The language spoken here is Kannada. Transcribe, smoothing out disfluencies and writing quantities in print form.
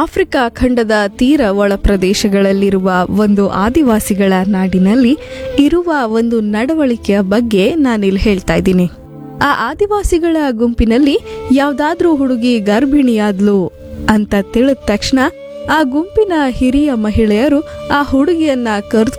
ಆಫ್ರಿಕಾ ಖಂಡದ ತೀರ ಒಳ ಪ್ರದೇಶಗಳಲ್ಲಿರುವ ಒಂದು ಆದಿವಾಸಿಗಳ ನಾಡಿನಲ್ಲಿ ಇರುವ ಒಂದು ನಡವಳಿಕೆಯ ಬಗ್ಗೆ ನಾನಿಲ್ಲಿ ಹೇಳ್ತಾ ಇದ್ದೀನಿ. ಆ ಆದಿವಾಸಿಗಳ ಗುಂಪಿನಲ್ಲಿ ಯಾವ್ದಾದ್ರೂ ಹುಡುಗಿ ಗರ್ಭಿಣಿಯಾದ್ಲು ಅಂತ ತಿಳಿದ ತಕ್ಷಣ ಆ ಗುಂಪಿನ ಹಿರಿಯ ಮಹಿಳೆಯರು ಆ ಹುಡುಗಿಯನ್ನ